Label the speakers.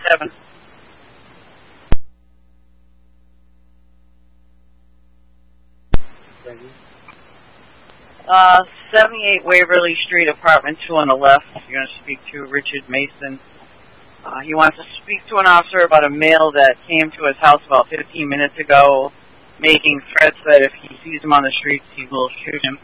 Speaker 1: 7. 78 Waverly Street, apartment 2 on the left. You're going to speak to Richard Mason. He wants to speak to an officer about a male that came to his house about 15 minutes ago, making threats that if he sees him on the streets, he will shoot him.